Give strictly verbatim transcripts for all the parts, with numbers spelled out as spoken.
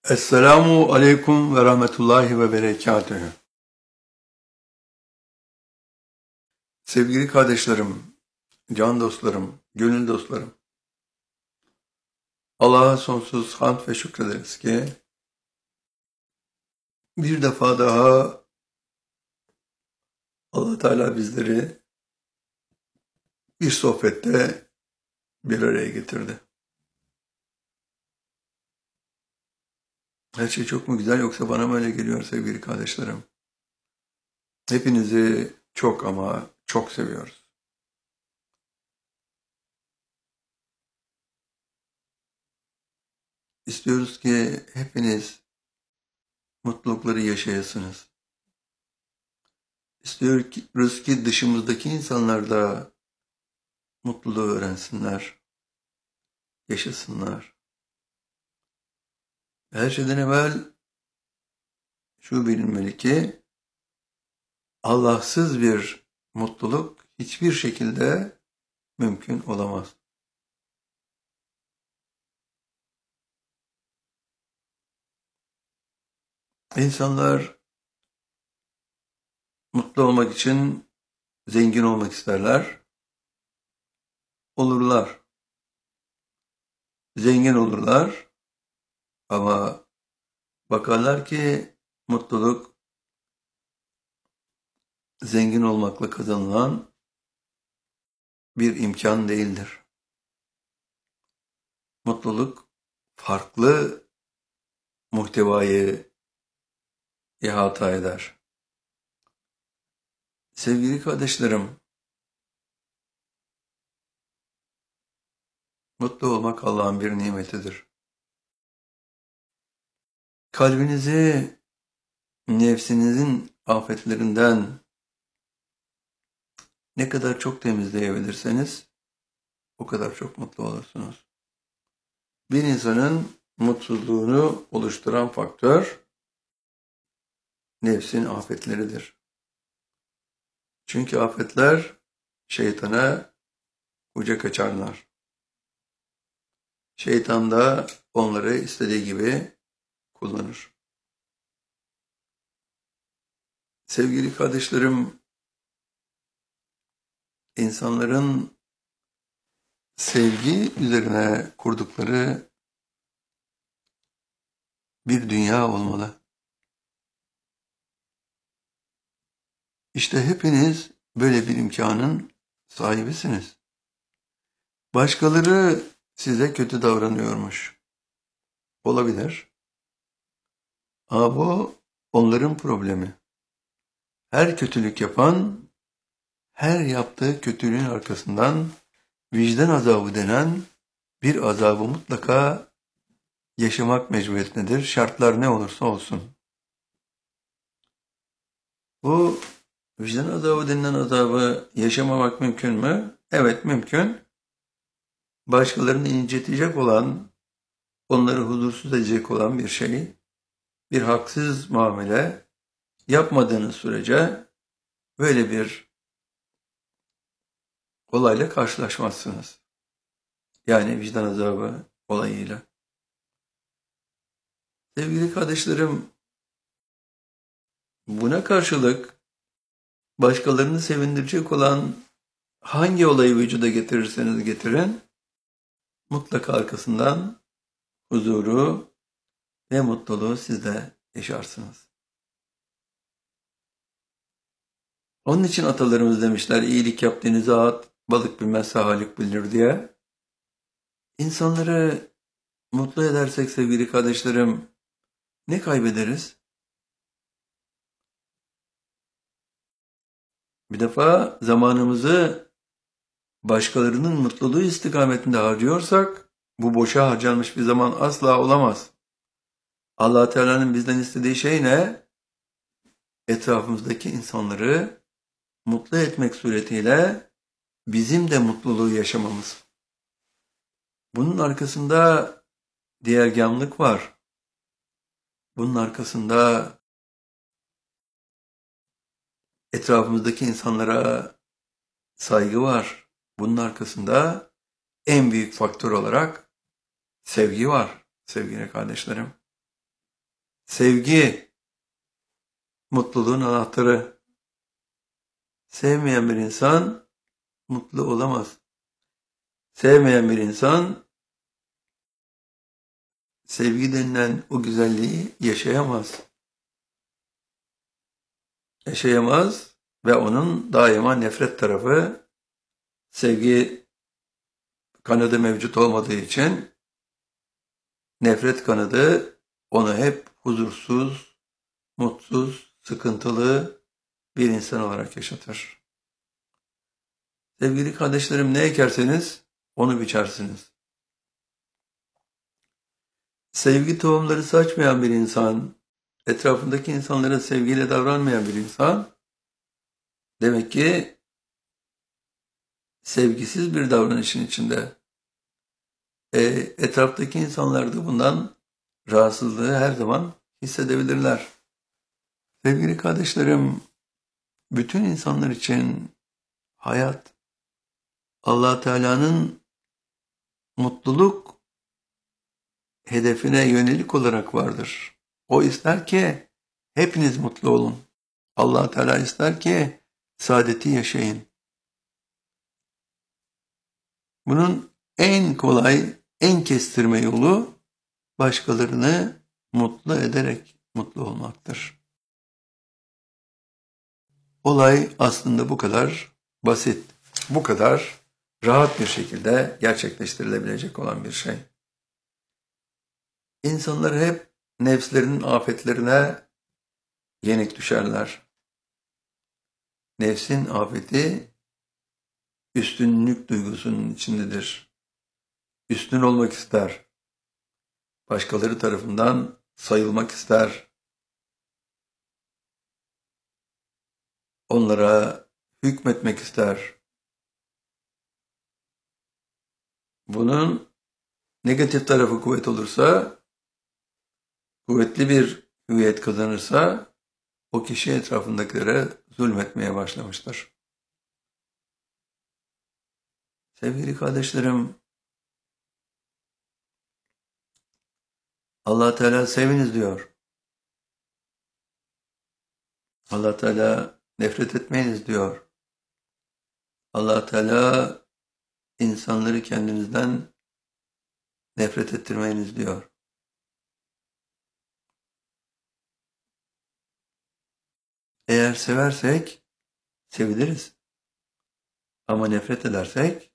Esselamu aleyküm ve rahmetullahi ve berekatühü. Sevgili kardeşlerim, can dostlarım, gönül dostlarım. Allah'a sonsuz hamd ve şükrederiz ki bir defa daha Allah Teala bizleri bir sohbette bir araya getirdi. Her şey çok mu güzel yoksa bana mı öyle geliyor sevgili kardeşlerim? Hepinizi çok ama çok seviyoruz. İstiyoruz ki hepiniz mutlulukları yaşayasınız. İstiyoruz ki dışımızdaki insanlar da mutluluğu öğrensinler, yaşasınlar. Her şeyden evvel şu bilinmeli ki Allahsız bir mutluluk hiçbir şekilde mümkün olamaz. İnsanlar mutlu olmak için zengin olmak isterler, olurlar. Zengin olurlar ama bakarlar ki mutluluk zengin olmakla kazanılan bir imkan değildir. Mutluluk farklı muhtevayı ihata eder. Sevgili kardeşlerim, mutlu olmak Allah'ın bir nimetidir. Kalbinizi nefsinizin afetlerinden ne kadar çok temizleyebilirseniz o kadar çok mutlu olursunuz. Bir insanın mutsuzluğunu oluşturan faktör nefsin afetleridir. Çünkü afetler şeytana uca kaçarlar. Şeytan da onları istediği gibi kullanır. Sevgili kardeşlerim, insanların sevgi üzerine kurdukları bir dünya olmalı. İşte hepiniz böyle bir imkanın sahibisiniz. Başkaları size kötü davranıyormuş. Olabilir. Ama bu onların problemi. Her kötülük yapan, her yaptığı kötülüğün arkasından vicdan azabı denen bir azabı mutlaka yaşamak mecburiyetindedir. Şartlar ne olursa olsun. Bu vicdan azabı denilen azabı yaşamamak mümkün mü? Evet, mümkün. Başkalarını incitecek olan, onları huzursuz edecek olan bir şey, bir haksız muamele yapmadığınız sürece böyle bir olayla karşılaşmazsınız. Yani vicdan azabı olayıyla. Sevgili kardeşlerim, buna karşılık başkalarını sevindirecek olan hangi olayı vücuda getirirseniz getirin, mutlaka arkasından huzuru ve mutluluğu siz de yaşarsınız. Onun için atalarımız demişler, iyilik yap denize at, balık bilmezse halik bilir diye. İnsanları mutlu edersek sevgili kardeşlerim, ne kaybederiz? Bir defa zamanımızı başkalarının mutluluğu istikametinde harcıyorsak, bu boşa harcanmış bir zaman asla olamaz. Allah Teala'nın bizden istediği şey ne? Etrafımızdaki insanları mutlu etmek suretiyle bizim de mutluluğu yaşamamız. Bunun arkasında diğergâmlık var. Bunun arkasında etrafımızdaki insanlara saygı var. Bunun arkasında en büyük faktör olarak sevgi var sevgili kardeşlerim. Sevgi, mutluluğun anahtarı. Sevmeyen bir insan mutlu olamaz. Sevmeyen bir insan sevgi denilen o güzelliği yaşayamaz. Yaşayamaz ve onun daima nefret tarafı, sevgi kanadı mevcut olmadığı için nefret kanadı onu hep huzursuz, mutsuz, sıkıntılı bir insan olarak yaşatır. Sevgili kardeşlerim, ne ekerseniz onu biçersiniz. Sevgi tohumları saçmayan bir insan, etrafındaki insanlara sevgiyle davranmayan bir insan, demek ki sevgisiz bir davranışın içinde. E, etraftaki insanlar da bundan rahatsızlığı her zaman hissedebilirler. Sevgili kardeşlerim, bütün insanlar için hayat, Allah Teala'nın mutluluk hedefine yönelik olarak vardır. O ister ki hepiniz mutlu olun. Allah Teala ister ki saadeti yaşayın. Bunun en kolay, en kestirme yolu başkalarını mutlu ederek mutlu olmaktır. Olay aslında bu kadar basit, bu kadar rahat bir şekilde gerçekleştirilebilecek olan bir şey. İnsanlar hep nefslerinin afetlerine yenik düşerler. Nefsin afeti üstünlük duygusunun içindedir. Üstün olmak ister. Başkaları tarafından sayılmak ister. Onlara hükmetmek ister. Bunun negatif tarafı kuvvet olursa, kuvvetli bir hüviyet kazanırsa, o kişi etrafındakilere zulmetmeye başlamıştır. Sevgili kardeşlerim, Allah Teala seviniz diyor. Allah Teala nefret etmeyiniz diyor. Allah Teala insanları kendinizden nefret ettirmeyiniz diyor. Eğer seversek seviliriz. Ama nefret edersek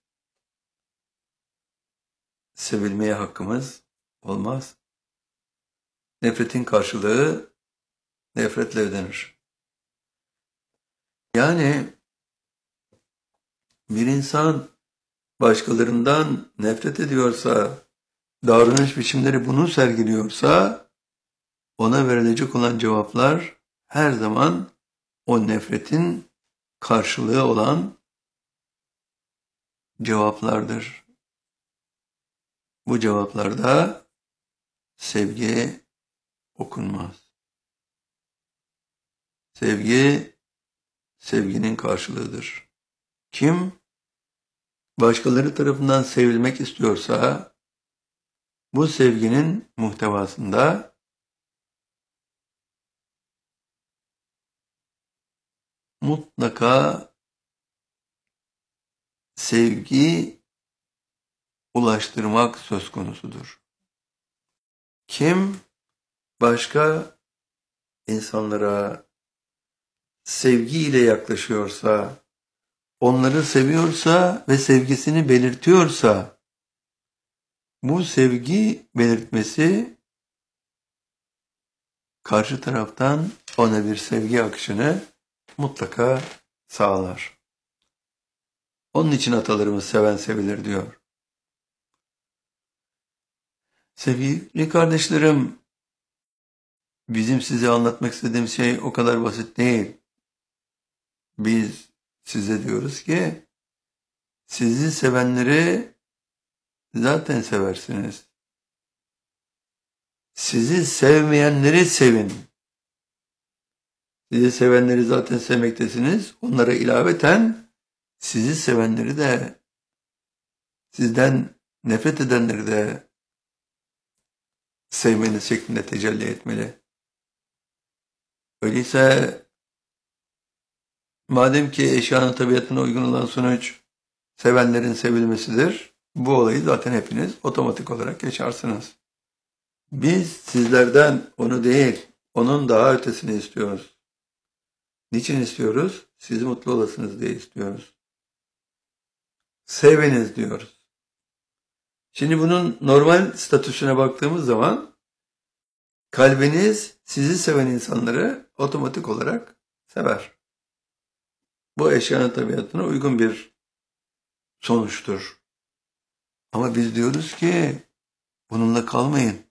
sevilmeye hakkımız olmaz. Nefretin karşılığı nefretle ödenir. Yani bir insan başkalarından nefret ediyorsa, davranış biçimleri bunu sergiliyorsa, ona verilecek olan cevaplar her zaman o nefretin karşılığı olan cevaplardır. Bu cevaplarda sevgi okunmaz. Sevgi, sevginin karşılığıdır. Kim başkaları tarafından sevilmek istiyorsa, bu sevginin muhtevasında mutlaka sevgi ulaştırmak söz konusudur. Kim başka insanlara sevgiyle yaklaşıyorsa, onları seviyorsa ve sevgisini belirtiyorsa, bu sevgi belirtmesi karşı taraftan ona bir sevgi akışını mutlaka sağlar. Onun için atalarımız seven sevilir diyor. Sevgili kardeşlerim, bizim size anlatmak istediğim şey o kadar basit değil. Biz size diyoruz ki, sizi sevenleri zaten seversiniz. Sizi sevmeyenleri sevin. Sizi sevenleri zaten sevmektesiniz. Onlara ilaveten sizi sevenleri de, sizden nefret edenleri de sevmeniz şeklinde tecelli etmeli. Öyleyse madem ki eşyanın tabiatına uygun olan sonuç sevenlerin sevilmesidir, bu olayı zaten hepiniz otomatik olarak yaşarsınız. Biz sizlerden onu değil, onun daha ötesini istiyoruz. Niçin istiyoruz? Siz mutlu olasınız diye istiyoruz. Seviniz diyoruz. Şimdi bunun normal statüsüne baktığımız zaman kalbiniz sizi seven insanları otomatik olarak sever. Bu eşyanın tabiatına uygun bir sonuçtur. Ama biz diyoruz ki bununla kalmayın.